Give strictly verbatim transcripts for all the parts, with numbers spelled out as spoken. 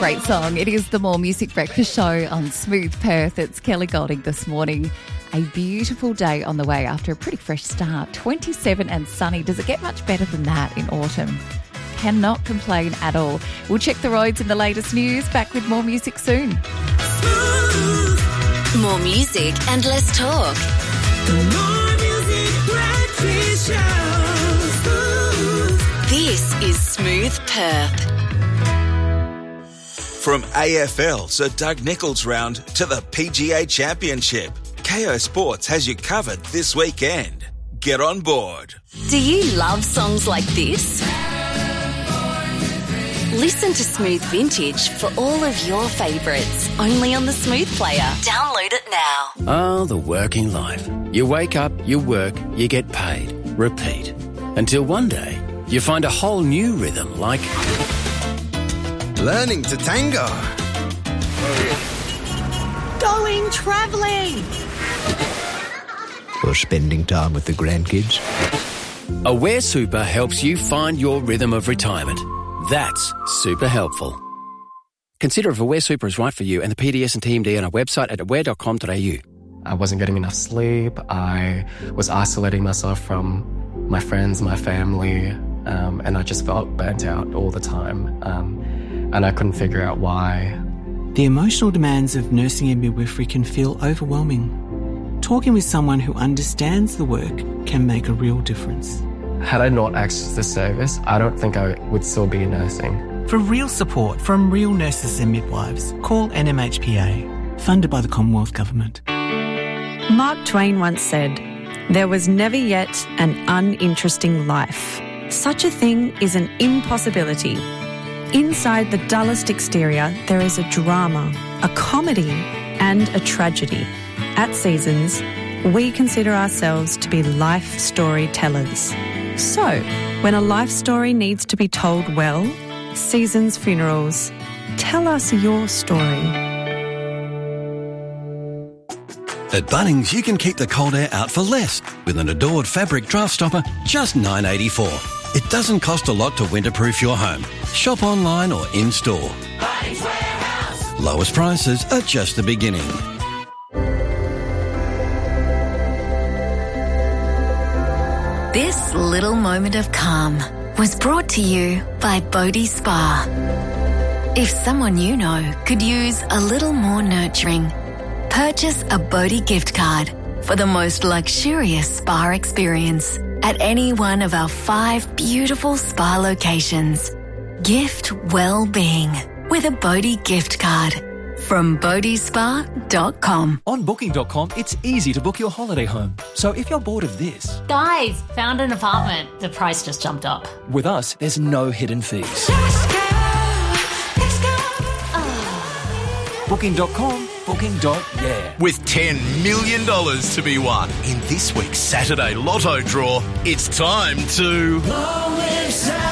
great song. It is the More Music Breakfast Show on Smooth Perth. It's Kelly Golding this morning. A beautiful day on the way after a pretty fresh start. twenty-seven and sunny. Does it get much better than that in autumn? Cannot complain at all. We'll check the roads in the latest news. Back with more music soon. More music and less talk. More Music Breakfast Show. This is Smooth Perth. From A F L Sir Doug Nicholls round to the P G A Championship, K O Sports has you covered this weekend. Get on board. Do you love songs like this? Listen to Smooth Vintage for all of your favourites, only on the Smooth Player. Download it now. Oh, the working life. You wake up, you work, you get paid. Repeat. Until one day, you find a whole new rhythm like... learning to tango. Going travelling. Or spending time with the grandkids. Aware Super helps you find your rhythm of retirement. That's super helpful. Consider if Aware Super is right for you and the P D S and T M D on our website at aware dot com dot a u. I wasn't getting enough sleep. I was isolating myself from my friends, my family, um, and I just felt burnt out all the time. Um, and I couldn't figure out why. The emotional demands of nursing and midwifery can feel overwhelming. Talking with someone who understands the work can make a real difference. Had I not accessed this service, I don't think I would still be nursing. For real support from real nurses and midwives, call N M H P A, funded by the Commonwealth Government. Mark Twain once said, "There was never yet an uninteresting life. Such a thing is an impossibility. Inside the dullest exterior, there is a drama, a comedy, and a tragedy. At Seasons, we consider ourselves to be life storytellers. So, when a life story needs to be told well, Seasons Funerals, tell us your story." At Bunnings, you can keep the cold air out for less with an Adored fabric draft stopper, just nine dollars eighty-four. It doesn't cost a lot to winterproof your home. Shop online or in-store. Bunnings Warehouse. Lowest prices are just the beginning. This little moment of calm was brought to you by Bodhi Spa. If someone you know could use a little more nurturing, purchase a Bodhi gift card for the most luxurious spa experience at any one of our five beautiful spa locations. Gift well-being with a Bodhi gift card from bodhi spa dot com. On booking dot com, it's easy to book your holiday home. So if you're bored of this... Guys, found an apartment. The price just jumped up. With us, there's no hidden fees. Let's go, let's go. Oh. booking dot com, booking dot yeah. With ten million dollars to be won in this week's Saturday Lotto draw, it's time to... Long live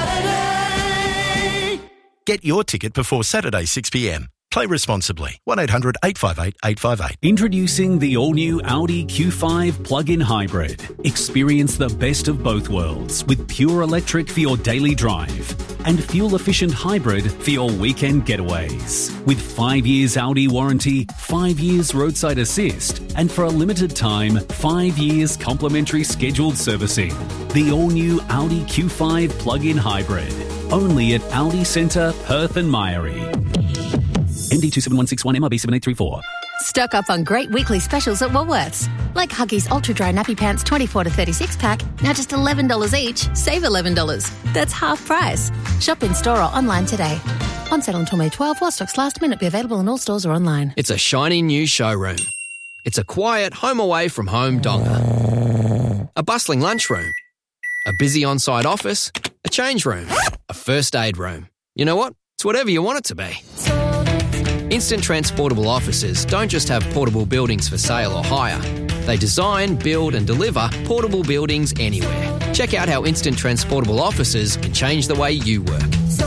Saturday. Get your ticket before Saturday six p m. Play responsibly. one eight hundred eight five eight eight five eight. Introducing the all-new Audi Q five plug-in hybrid. Experience the best of both worlds with pure electric for your daily drive and fuel-efficient hybrid for your weekend getaways. With five years Audi warranty, five years roadside assist, and for a limited time, five years complimentary scheduled servicing. The all-new Audi Q five plug-in hybrid. Only at Audi Centre, Perth and Myrie. M D two seven one six one, M R B seven eight three four. Stock up on great weekly specials at Woolworths. Like Huggies Ultra Dry Nappy Pants twenty-four to thirty-six pack, now just eleven dollars each. Save eleven dollars. That's half price. Shop in store or online today. On sale until May twelfth, while stocks last minute. Be available in all stores or online. It's a shiny new showroom. It's a quiet home away from home donga. A bustling lunchroom. A busy on-site office. A change room. A first aid room. You know what? It's whatever you want it to be. Instant Transportable Offices don't just have portable buildings for sale or hire. They design, build and deliver portable buildings anywhere. Check out how Instant Transportable Offices can change the way you work.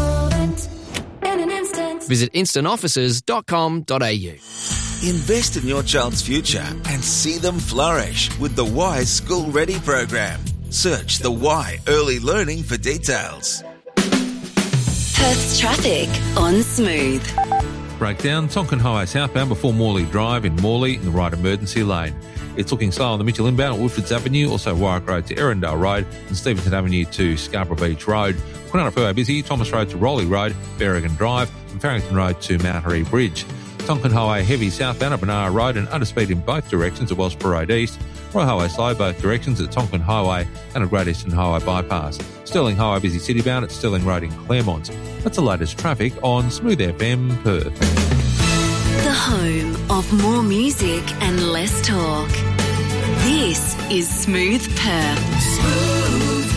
Visit instant offices dot com dot a u. Invest in your child's future and see them flourish with the Y School Ready program. Search the Y Early Learning for details. Perth's traffic on Smooth. breakdown. Tonkin Highway southbound before Morley Drive in Morley in the right emergency lane. It's looking slow on the Mitchell inbound at Woodfords Avenue, also Warwick Road to Erindale Road and Stevenson Avenue to Scarborough Beach Road. Quinana Freeway busy, Thomas Road to Rowley Road, Berrigan Drive and Farrington Road to Mount Harry Bridge. Tonkin Highway heavy southbound at Benara Road and under speed in both directions at Wellsborough Road East. Royal Highway slow both directions at Tonkin Highway and at Great Eastern Highway bypass. Stirling Highway busy citybound at Stirling Road in Claremont. That's the latest traffic on Smooth F M Perth. The home of more music and less talk. This is Smooth Perth. Smooth.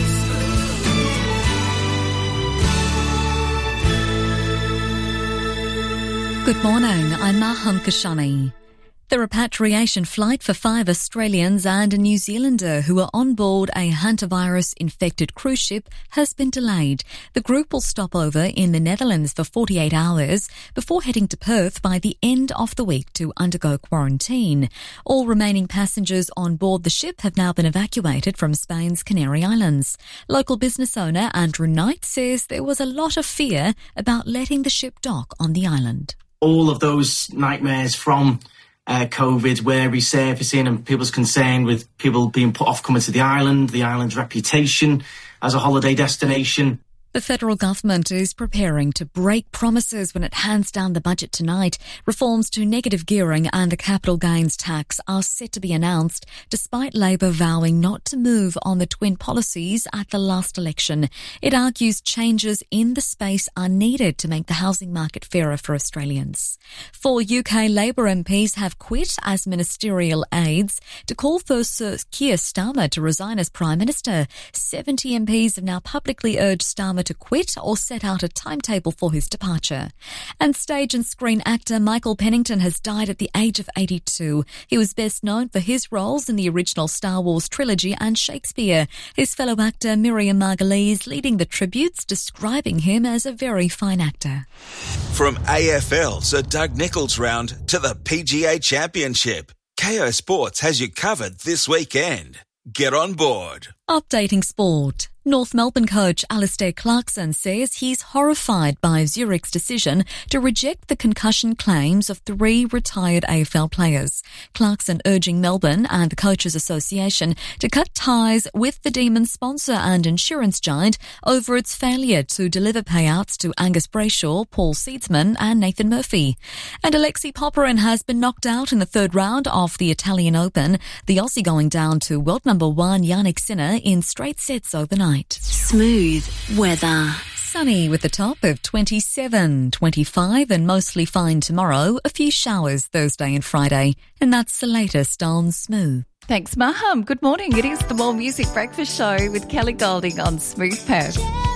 Good morning, I'm Maham Kashani. The repatriation flight for five Australians and a New Zealander who are on board a hantavirus-infected cruise ship has been delayed. The group will stop over in the Netherlands for forty-eight hours before heading to Perth by the end of the week to undergo quarantine. All remaining passengers on board the ship have now been evacuated from Spain's Canary Islands. Local business owner Andrew Knight says there was a lot of fear about letting the ship dock on the island. All of those nightmares from Uh, COVID were resurfacing and people's concern with people being put off coming to the island, the island's reputation as a holiday destination. The federal government is preparing to break promises when it hands down the budget tonight. Reforms to negative gearing and the capital gains tax are set to be announced, despite Labor vowing not to move on the twin policies at the last election. It argues changes in the space are needed to make the housing market fairer for Australians. Four U K Labor M Ps have quit as ministerial aides to call for Sir Keir Starmer to resign as Prime Minister. seventy M Ps have now publicly urged Starmer to quit or set out a timetable for his departure. And stage and screen actor Michael Pennington has died at the age of eighty-two. He was best known for his roles in the original Star Wars trilogy and Shakespeare. His fellow actor Miriam Margolyes leading the tributes, describing him as a very fine actor. From A F L Sir Doug Nicholls round to the P G A Championship, Kayo Sports has you covered this weekend. Get on board. Updating sport. North Melbourne coach Alistair Clarkson says he's horrified by Zurich's decision to reject the concussion claims of three retired A F L players. Clarkson urging Melbourne and the Coaches Association to cut ties with the Demons sponsor and insurance giant over its failure to deliver payouts to Angus Brayshaw, Paul Seedsman and Nathan Murphy. And Alexei Popyrin has been knocked out in the third round of the Italian Open, the Aussie going down to world number one Yannick Sinner in straight sets overnight. Smooth weather. Sunny with a top of twenty-seven, twenty-five and mostly fine tomorrow. A few showers Thursday and Friday. And that's the latest on Smooth. Thanks, Maham. Good morning. It is the More Music Breakfast Show with Kelly Golding on Smooth Perth.